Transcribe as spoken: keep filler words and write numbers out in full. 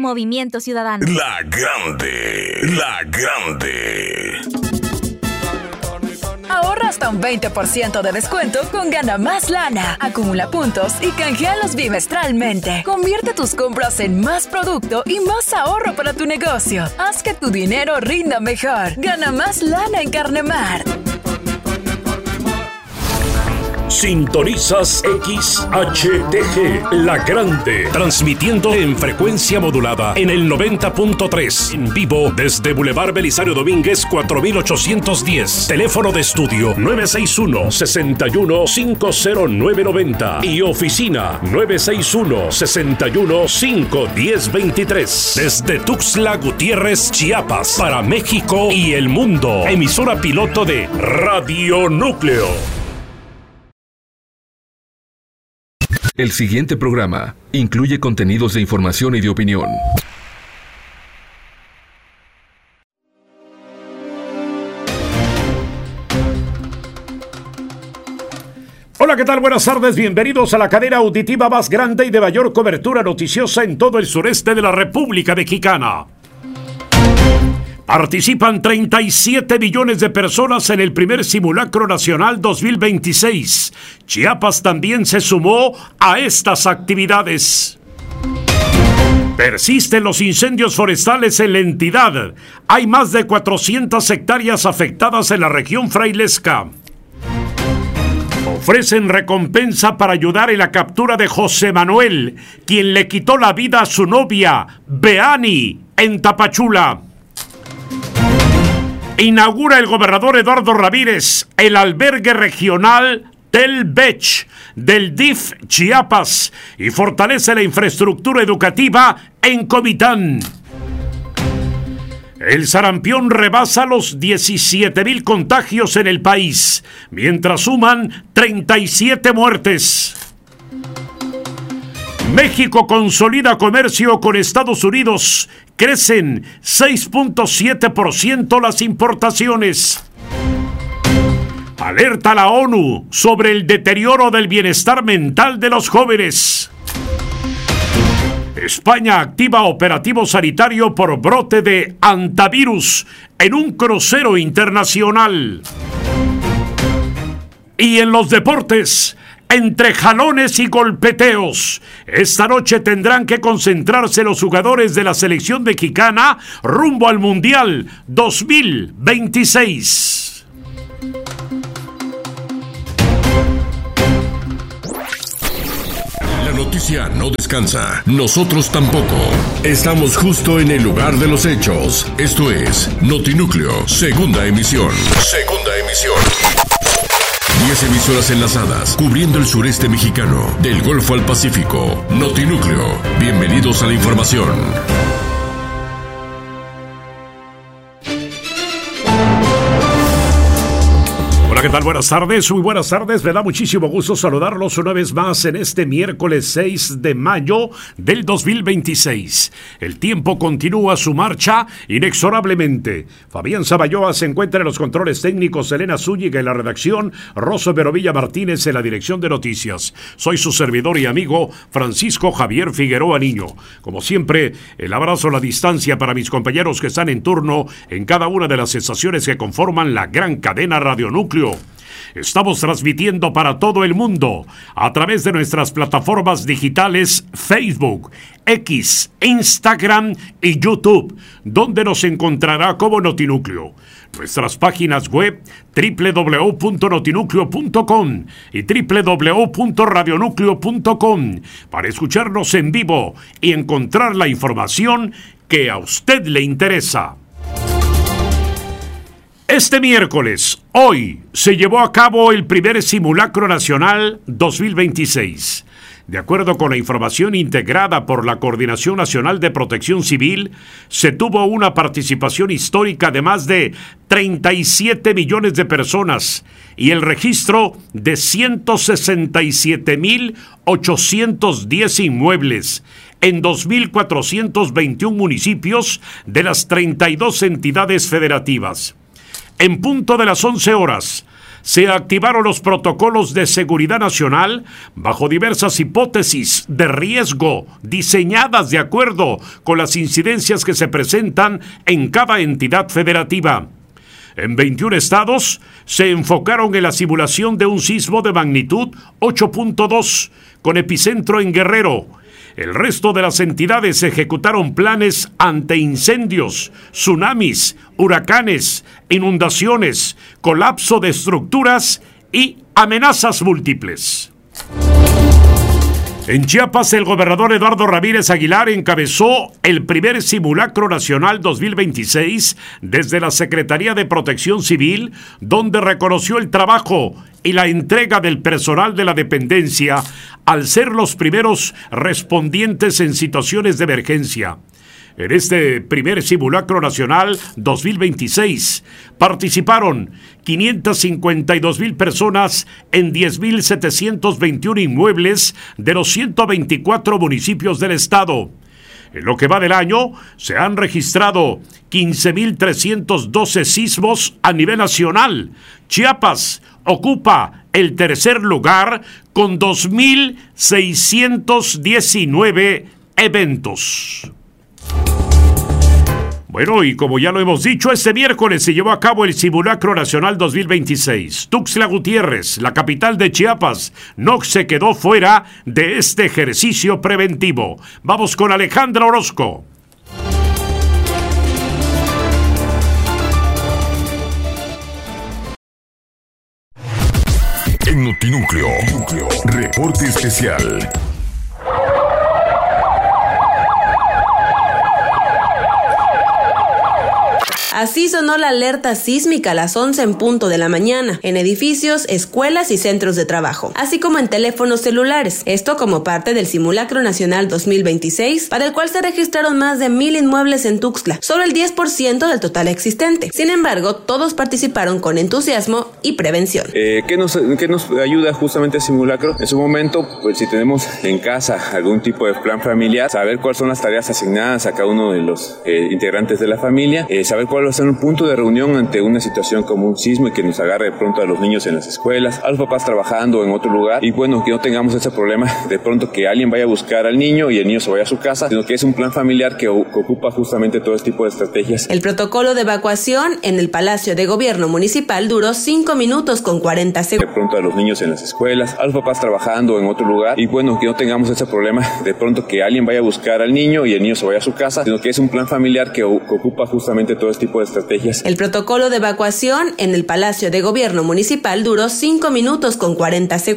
Movimiento Ciudadano. La Grande, La Grande. Ahorra hasta un veinte por ciento de descuento con Gana Más Lana. Acumula puntos y canjealos bimestralmente. Convierte tus compras en más producto y más ahorro para tu negocio. Haz que tu dinero rinda mejor. Gana Más Lana en Carnemar. Sintonizas X H T G, La Grande, transmitiendo en frecuencia modulada en el noventa punto tres, en vivo desde Boulevard Belisario Domínguez cuatro mil ochocientos diez, teléfono de estudio nueve seis uno, seis uno cinco cero nueve nueve cero y oficina nueve seis uno, seis uno cinco uno cero dos tres, desde Tuxtla Gutiérrez, Chiapas, para México y el mundo, emisora piloto de Radio Núcleo. El siguiente programa incluye contenidos de información y de opinión. Hola, ¿qué tal? Buenas tardes, bienvenidos a la cadena auditiva más grande y de mayor cobertura noticiosa en todo el sureste de la República Mexicana. Participan treinta y siete millones de personas en el primer Simulacro Nacional dos mil veintiséis. Chiapas también se sumó a estas actividades. Persisten los incendios forestales en la entidad. Hay más de cuatrocientas hectáreas afectadas en la región frailesca. Ofrecen recompensa para ayudar en la captura de José Manuel, quien le quitó la vida a su novia, Beani, en Tapachula. Inaugura el gobernador Eduardo Ramírez el albergue regional Tel Bech del D I F Chiapas y fortalece la infraestructura educativa en Comitán. El sarampión rebasa los diecisiete mil contagios en el país, mientras suman treinta y siete muertes. México consolida comercio con Estados Unidos. Crecen seis punto siete por ciento las importaciones. Alerta la ONU sobre el deterioro del bienestar mental de los jóvenes. España activa operativo sanitario por brote de antivirus en un crucero internacional. Y en los deportes, entre jalones y golpeteos, esta noche tendrán que concentrarse los jugadores de la selección mexicana rumbo al Mundial dos mil veintiséis. La noticia no descansa, nosotros tampoco. Estamos justo en el lugar de los hechos. Esto es Notinúcleo, segunda emisión. Segunda emisión. diez emisoras enlazadas, cubriendo el sureste mexicano, del Golfo al Pacífico. Notinúcleo, bienvenidos a la información. ¿Qué tal? Buenas tardes, muy buenas tardes. Me da muchísimo gusto saludarlos una vez más en este miércoles seis de mayo del dos mil veintiséis. El tiempo continúa su marcha inexorablemente. Fabián Sabayoa se encuentra en los controles técnicos, Elena Zúñiga en la redacción, Rosso Verovilla Martínez en la dirección de noticias. Soy su servidor y amigo Francisco Javier Figueroa Niño. Como siempre, el abrazo a la distancia para mis compañeros que están en turno en cada una de las estaciones que conforman la gran cadena Radio Núcleo. Estamos transmitiendo para todo el mundo a través de nuestras plataformas digitales Facebook, X, Instagram y YouTube, donde nos encontrará como Notinúcleo. Nuestras páginas web doble u doble u doble u punto notinúcleo punto com y doble u doble u doble u punto radionúcleo punto com para escucharnos en vivo y encontrar la información que a usted le interesa. Este miércoles, hoy, se llevó a cabo el primer Simulacro Nacional dos mil veintiséis. De acuerdo con la información integrada por la Coordinación Nacional de Protección Civil, se tuvo una participación histórica de más de treinta y siete millones de personas y el registro de ciento sesenta y siete mil ochocientos diez inmuebles en dos mil cuatrocientos veintiún municipios de las treinta y dos entidades federativas. En punto de las once horas, se activaron los protocolos de seguridad nacional bajo diversas hipótesis de riesgo diseñadas de acuerdo con las incidencias que se presentan en cada entidad federativa. En veintiún estados se enfocaron en la simulación de un sismo de magnitud ocho punto dos con epicentro en Guerrero. El resto de las entidades ejecutaron planes ante incendios, tsunamis, huracanes, inundaciones, colapso de estructuras y amenazas múltiples. En Chiapas, el gobernador Eduardo Ramírez Aguilar encabezó el primer Simulacro Nacional dos mil veintiséis desde la Secretaría de Protección Civil, donde reconoció el trabajo y la entrega del personal de la dependencia al ser los primeros respondientes en situaciones de emergencia. En este primer Simulacro Nacional dos mil veintiséis participaron quinientas cincuenta y dos mil personas en diez mil setecientos veintiuno inmuebles de los ciento veinticuatro municipios del estado. En lo que va del año, se han registrado quince mil trescientos doce sismos a nivel nacional. Chiapas ocupa el tercer lugar con dos mil seiscientos diecinueve eventos. Bueno, y como ya lo hemos dicho, este miércoles se llevó a cabo el Simulacro Nacional dos mil veintiséis. Tuxtla Gutiérrez, la capital de Chiapas, no se quedó fuera de este ejercicio preventivo. Vamos con Alejandra Orozco. En Notinúcleo, reporte especial. Así sonó la alerta sísmica a las once en punto de la mañana, en edificios, escuelas y centros de trabajo, así como en teléfonos celulares. Esto como parte del Simulacro Nacional dos mil veintiséis, para el cual se registraron más de mil inmuebles en Tuxtla, solo el diez por ciento del total existente. Sin embargo, todos participaron con entusiasmo y prevención. Eh, ¿qué, nos, ¿Qué nos ayuda justamente el simulacro? En su momento, pues si tenemos en casa algún tipo de plan familiar, saber cuáles son las tareas asignadas a cada uno de los eh, integrantes de la familia, eh, saber cuál va a ser un punto de reunión ante una situación como un sismo y que nos agarre de pronto a los niños en las escuelas, a los papás trabajando en otro lugar, y bueno, que no tengamos ese problema de pronto que alguien vaya a buscar al niño y el niño se vaya a su casa, sino que es un plan familiar que, que ocupa justamente todo este tipo de estrategias. El protocolo de evacuación en el Palacio de Gobierno Municipal duró cinco minutos con cuarenta segundos. De pronto a los niños en las escuelas, a los papás trabajando en otro lugar, y bueno, que no tengamos ese problema de pronto que alguien vaya a buscar al niño y el niño se vaya a su casa, sino que es un plan familiar que, que ocupa justamente todo este tipo de estrategias. El protocolo de evacuación en el Palacio de Gobierno Municipal duró cinco minutos con cuarenta segundos.